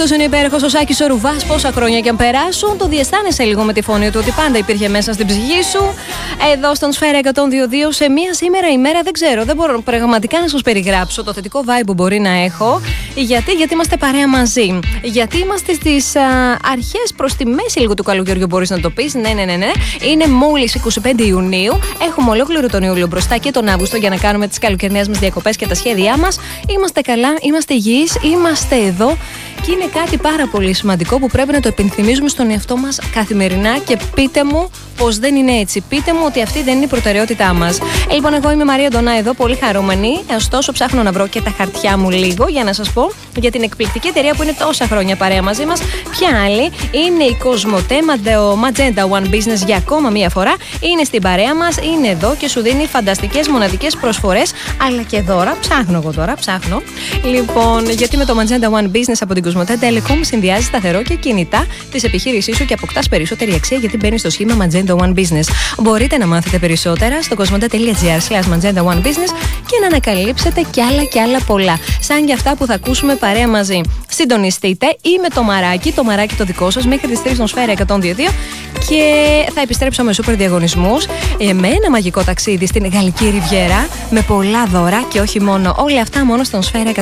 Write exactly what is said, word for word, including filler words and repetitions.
αυτός είναι ο υπέροχος ο Σάκης ο Ρουβάς. Πόσα χρόνια και αν περάσουν, το διαισθάνεσαι λίγο με τη φωνή του ότι πάντα υπήρχε μέσα στην ψυχή σου. Εδώ στον Σφαίρα εκατόν δύο δύο, σε μία σήμερα ημέρα, δεν ξέρω, δεν μπορώ πραγματικά να σας περιγράψω το θετικό vibe που μπορεί να έχω. Γιατί, γιατί είμαστε παρέα μαζί. Γιατί είμαστε στις αρχές προς τη μέση λίγο του καλοκαιριού, μπορείς να το πεις. Ναι, ναι, ναι, ναι. Είναι μόλις είκοσι πέντε Ιουνίου. Έχουμε ολόκληρο τον Ιούλιο μπροστά και τον Αύγουστο για να κάνουμε τις καλοκαιρινές μας διακοπές και τα σχέδιά μας. Είμαστε καλά, είμαστε υγιείς, είμαστε εδώ. Και είναι κάτι πάρα πολύ σημαντικό που πρέπει να το επενθυμίζουμε στον εαυτό μας καθημερινά και πείτε μου πως δεν είναι έτσι. Πείτε μου ότι αυτή δεν είναι η προτεραιότητά μας. Ε, λοιπόν, εγώ είμαι η Μαρία Ντονά εδώ, πολύ χαρούμενη. Ωστόσο, ψάχνω να βρω και τα χαρτιά μου λίγο για να σας πω για την εκπληκτική εταιρεία που είναι τόσα χρόνια παρέα μαζί μας. Ποια άλλη? Είναι η Κοσμοτέ Magenta One Business για ακόμα μία φορά. Είναι στην παρέα μας, είναι εδώ και σου δίνει φανταστικές μοναδικές προσφορές αλλά και δώρα. Ψάχνω εγώ τώρα, ψάχνω. Λοιπόν, γιατί με το Magenta One Business από την Κοσμοτέ Telecom συνδυάζει σταθερό και κινητά της επιχείρησής σου και αποκτάς περισσότερη αξία γιατί μπαίνει στο σχήμα Magenta One Business. Μπορείτε να μάθετε περισσότερα στο κοσμοτέ.gr slash Magenta One Business και να ανακαλύψετε κι άλλα κι άλλα πολλά. Σαν και αυτά που θα ακούσουμε παρέα μαζί. Συντονιστείτε ή με το μαράκι, το μαράκι το δικό σας, μέχρι τις τρεις στον Σφαίρα εκατόν δύο δύο και θα επιστρέψω με σούπερ διαγωνισμούς, με ένα μαγικό ταξίδι στην Γαλλική Ριβιέρα, με πολλά δώρα και όχι μόνο. Όλα αυτά μόνο στον Σφαίρα εκατόν δύο δύο.